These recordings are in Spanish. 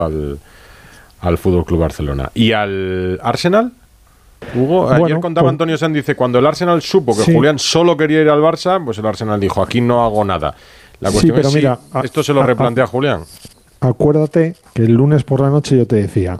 al Fútbol Club Barcelona. ¿Y al Arsenal? Hugo, ayer contaba Antonio Sanz, dice, cuando el Arsenal supo que Julián solo quería ir al Barça, pues el Arsenal dijo, aquí no hago nada. La cuestión es si esto se lo replantea Julián. Acuérdate que el lunes por la noche yo te decía,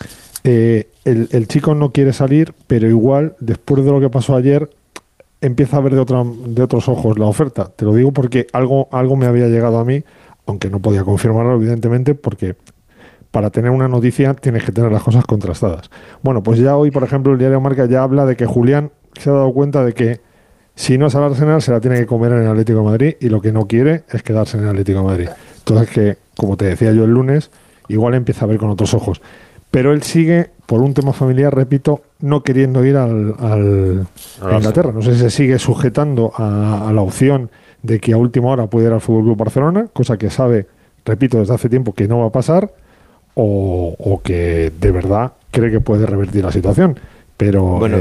el chico no quiere salir, pero igual, después de lo que pasó ayer, empieza a ver de otros ojos la oferta. Te lo digo porque algo me había llegado a mí, aunque no podía confirmarlo, evidentemente, porque para tener una noticia tienes que tener las cosas contrastadas. Bueno, pues ya hoy, por ejemplo, el diario Marca ya habla de que Julián se ha dado cuenta de que si no es al Arsenal se la tiene que comer en el Atlético de Madrid y lo que no quiere es quedarse en el Atlético de Madrid. Entonces que, como te decía yo el lunes, igual empieza a ver con otros ojos. Pero él sigue, por un tema familiar, repito, no queriendo ir a Inglaterra. No sé si se sigue sujetando a la opción de que a última hora puede ir al Fútbol Club Barcelona, cosa que sabe, repito, desde hace tiempo que no va a pasar, o que de verdad cree que puede revertir la situación. Pero bueno,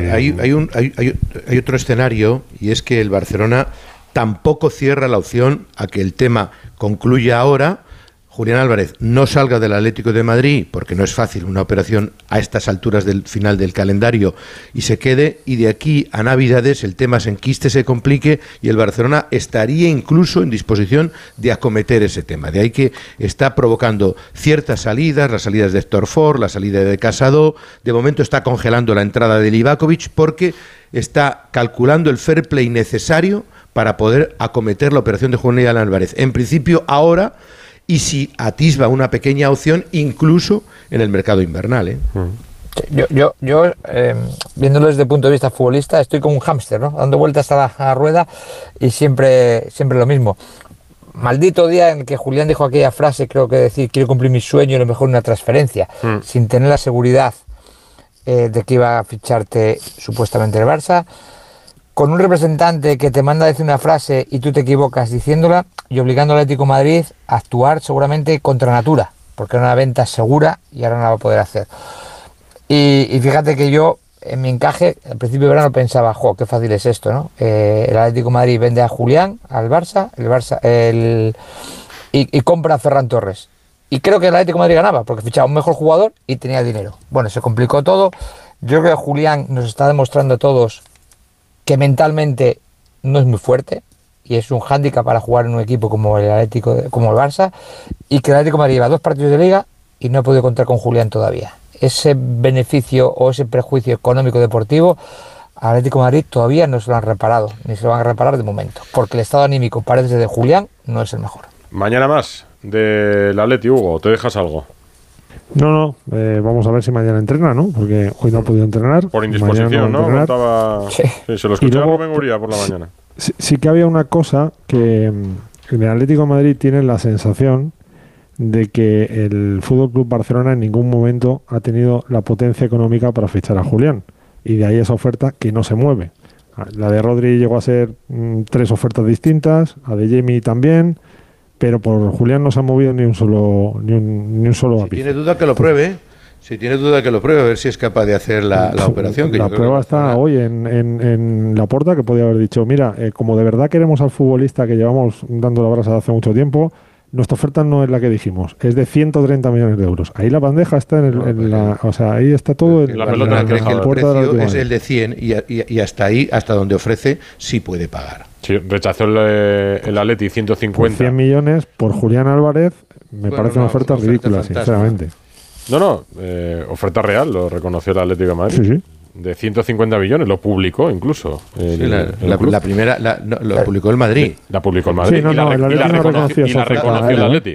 hay otro escenario, y es que el Barcelona tampoco cierra la opción a que el tema concluya ahora. Julián Álvarez no salga del Atlético de Madrid, porque no es fácil una operación a estas alturas del final del calendario, y se quede, y de aquí a Navidades el tema se enquiste, se complique, y el Barcelona estaría incluso en disposición de acometer ese tema. De ahí que está provocando ciertas salidas, las salidas de Héctor Ford, la salida de Casado. De momento está congelando la entrada de Livakovic porque está calculando el fair play necesario para poder acometer la operación de Julián Álvarez. En principio ahora, y si atisba una pequeña opción incluso en el mercado invernal. Yo viéndolo desde el punto de vista futbolista, estoy como un hámster, ¿no? Dando vueltas a la rueda y siempre lo mismo. Maldito día en que Julián dijo aquella frase, creo que decir, quiero cumplir mi sueño y lo mejor una transferencia, sin tener la seguridad de que iba a ficharte supuestamente el Barça, con un representante que te manda a decir una frase y tú te equivocas diciéndola, y obligando al Atlético de Madrid a actuar seguramente contra natura, porque era una venta segura y ahora no la va a poder hacer. Y fíjate que yo, en mi encaje, al principio de verano pensaba, qué fácil es esto, ¿no? El Atlético de Madrid vende a Julián, al Barça, y compra a Ferran Torres. Y creo que el Atlético de Madrid ganaba, porque fichaba un mejor jugador y tenía dinero. Bueno, se complicó todo. Yo creo que Julián nos está demostrando a todos que mentalmente no es muy fuerte y es un hándicap para jugar en un equipo como el Atlético, como el Barça, y que el Atlético de Madrid lleva 2 partidos de Liga y no ha podido contar con Julián todavía. Ese beneficio o ese prejuicio económico deportivo al Atlético de Madrid todavía no se lo han reparado, ni se lo van a reparar de momento, porque el estado anímico, parece, de Julián no es el mejor. Mañana más del Atleti, Hugo, ¿te dejas algo? No, vamos a ver si mañana entrena, ¿no? Porque hoy no ha podido entrenar. Por indisposición, ¿no? Sí, se lo escuché a Rubén Uría por la mañana. Sí que había una cosa que en el Atlético de Madrid tiene la sensación de que el Fútbol Club Barcelona en ningún momento ha tenido la potencia económica para fichar a Julián. Y de ahí esa oferta que no se mueve. La de Rodri llegó a ser 3 ofertas distintas, a de Jamie también, pero por Julián no se ha movido ni un solo ápice. Si tiene duda que lo pruebe, a ver si es capaz de hacer la operación. Que la prueba está hoy en Laporta, que podía haber dicho, mira, como de verdad queremos al futbolista que llevamos dando la brasa hace mucho tiempo, nuestra oferta no es la que dijimos, es de 130 millones de euros. Ahí la bandeja está o sea, ahí está todo la pelota que el precio es el de 100 y hasta ahí, hasta donde ofrece, sí puede pagar. Sí, rechazó el Atleti 150. Por 100 millones por Julián Álvarez, me parece una oferta ridícula, sinceramente. No, oferta real, lo reconoció el Atlético de Madrid. Sí. De 150 millones, lo publicó incluso. La primera lo publicó el Madrid. La publicó el Madrid. Sí, y la reconoció el Atleti.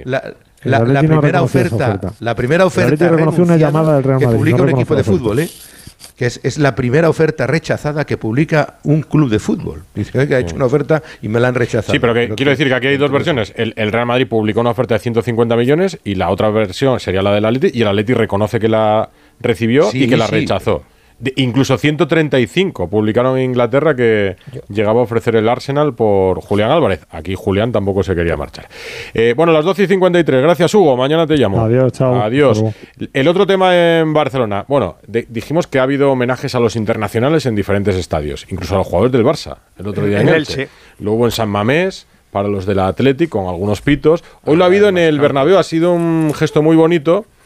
La primera oferta reconoció una llamada del Real Madrid, que publica un equipo de fútbol, que es la primera oferta rechazada que publica un club de fútbol. Dice que ha hecho una oferta y me la han rechazado. Sí, pero quiero decir que aquí hay dos versiones. El Real Madrid publicó una oferta de 150 millones y la otra versión sería la del Atleti, y el Atleti reconoce que la recibió y que la rechazó. Incluso 135 publicaron en Inglaterra que llegaba a ofrecer el Arsenal por Julián Álvarez. Aquí Julián tampoco se quería marchar. Bueno, las 12:53. Gracias, Hugo. Mañana te llamo. Adiós, chao. Adiós. El otro tema en Barcelona. Bueno, dijimos que ha habido homenajes a los internacionales en diferentes estadios, incluso a los jugadores del Barça. El otro día en Elche. Lo hubo en San Mamés para los del Athletic con algunos pitos. Hoy lo ha habido en el Bernabéu. Ha sido un gesto muy bonito.